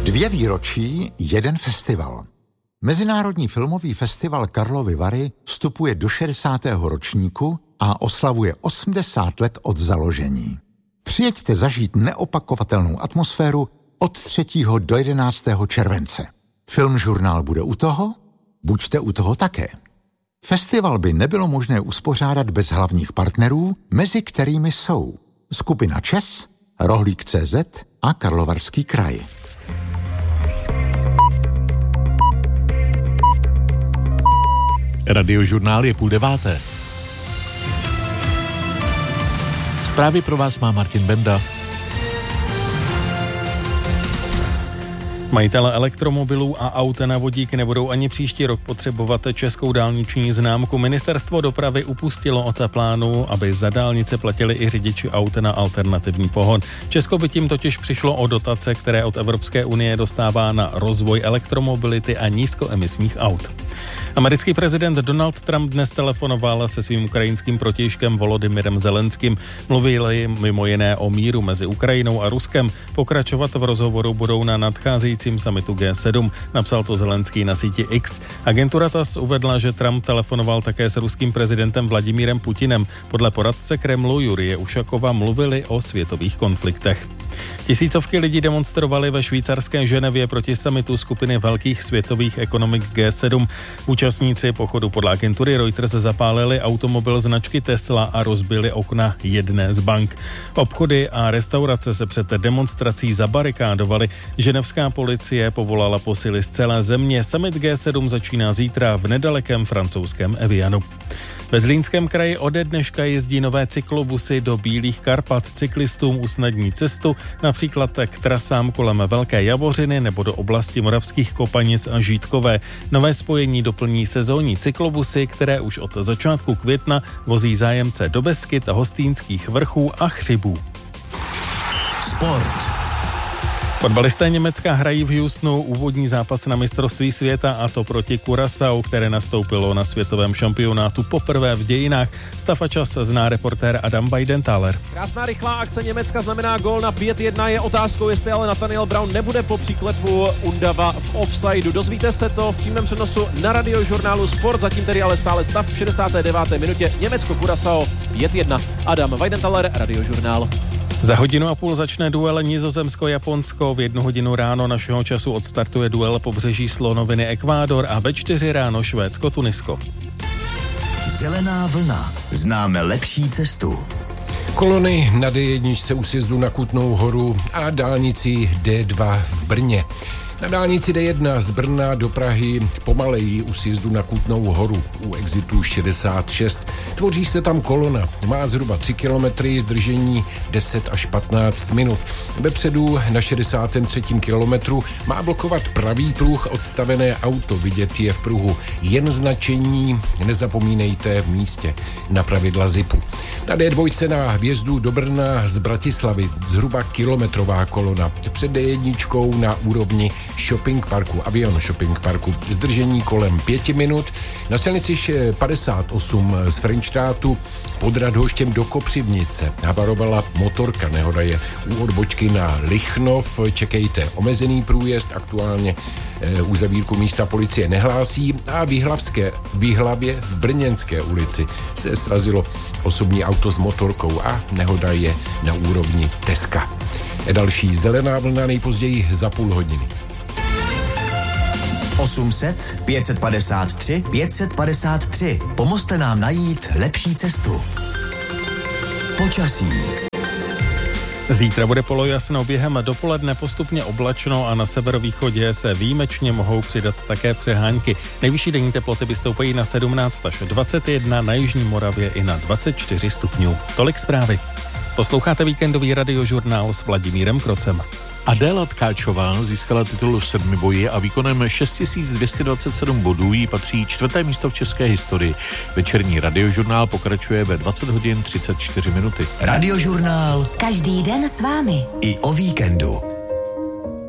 2 výročí, 1 festival. Mezinárodní filmový festival Karlovy Vary vstupuje do 60. ročníku a oslavuje 80 let od založení. Přijeďte zažít neopakovatelnou atmosféru od 3. do 11. července. Filmžurnál bude u toho? Buďte u toho také. Festival by nebylo možné uspořádat bez hlavních partnerů, mezi kterými jsou skupina ČES, Rohlík.cz a Karlovarský kraj. Radiožurnál je 8:30. Zprávy pro vás má Martin Benda. Majitele elektromobilů a aut na vodík nebudou ani příští rok potřebovat českou dálniční známku. Ministerstvo dopravy upustilo od plánu, aby za dálnice platili i řidiči aut na alternativní pohon. Česko by tím totiž přišlo o dotace, které od Evropské unie dostává na rozvoj elektromobility a nízkoemisních aut. Americký prezident Donald Trump dnes telefonoval se svým ukrajinským protějškem Volodymyrem Zelenským. Mluvili mimo jiné o míru mezi Ukrajinou a Ruskem. Pokračovat v rozhovoru budou na nadcházejícím summitu G7, napsal to Zelenský na síti X. Agentura TASS uvedla, že Trump telefonoval také s ruským prezidentem Vladimírem Putinem. Podle poradce Kremlu Jurije Ušakova mluvili o světových konfliktech. Tisícovky lidí demonstrovali ve švýcarské Ženevě proti summitu skupiny velkých světových ekonomik G7. Účastníci pochodu podle agentury Reuters zapálili automobil značky Tesla a rozbili okna jedné z bank. Obchody a restaurace se před demonstrací zabarikádovaly. Ženevská policie povolala posily z celé země. Summit G7 začíná zítra v nedalekém francouzském Evianu. Ve Zlínském kraji ode dneška jezdí nové cyklobusy do Bílých Karpat. Cyklistům usnadní cestu, například k trasám kolem Velké Javořiny nebo do oblasti Moravských Kopanic a Žítkové. Nové spojení doplní sezónní cyklobusy, které už od začátku května vozí zájemce do Beskyt, Hostýnských vrchů a Chřibů. Sport. Fotbalisté Německa hrají v Houstonu úvodní zápas na mistrovství světa, a to proti Curaçao, které nastoupilo na světovém šampionátu poprvé v dějinách. Stav a čas zná reportér Adam Weidenthaler. Krásná rychlá akce Německa znamená gól na 5-1. Je otázkou, jestli ale Nathaniel Brown nebude po příklepu Undava v offsideu. Dozvíte se to v přímém přenosu na Radiožurnálu Sport. Zatím tedy ale stále stav v 69. minutě. Německo Curaçao 5-1. Adam Weidenthaler, Radiožurnál. Za 1,5 začne duel Nizozemsko-Japonsko, v 1 hodinu ráno našeho času odstartuje duel pobřeží slonoviny Ekvádor a ve 4 ráno Švédsko-Tunisko. Zelená vlna. Známe lepší cestu. Kolony na D1 u sjezdu na Kutnou Horu a dálnici D2 v Brně. Na dálnici D1 z Brna do Prahy pomaleji u sjezdu na Kutnou Horu u exitu 66. Tvoří se tam kolona, má zhruba 3 kilometry, zdržení 10 až 15 minut. Vepředu na 63. kilometru má blokovat pravý pruh odstavené auto, vidět je v pruhu jen značení, nezapomínejte v místě na pravidla zipu. Na D2 na vjezdu do Brna z Bratislavy zhruba kilometrová kolona, před D1 na úrovni shopping parku, Avion shopping parku, zdržení kolem 5 minut. Na silnici 58 z Frenštrátu pod Radhoštěm do Kopřivnice havarovala motorka, nehoda je u odbočky na Lichnov, čekejte omezený průjezd, aktuálně uzavírku místa policie nehlásí a Výhlavě v Brněnské ulici se srazilo osobní auto s motorkou a nehoda je na úrovni Teska. Další zelená vlna nejpozději za půl hodiny. 800 553 553. Pomozte nám najít lepší cestu. Počasí. Zítra bude polojasno, během dopoledne postupně oblačno a na severovýchodě se výjimečně mohou přidat také přehánky. Nejvyšší denní teploty vystoupají na 17 až 21, na jižní Moravě i na 24 stupňů. Tolik zprávy. Posloucháte víkendový Radiožurnál s Vladimírem Krocem. Adéla Tkáčová získala titul v 7 boji a výkonem 6227 bodů jí patří 4. místo v české historii. Večerní Radiožurnál pokračuje ve 20 hodin 34 minuty. Radiožurnál. Každý den s vámi. I o víkendu.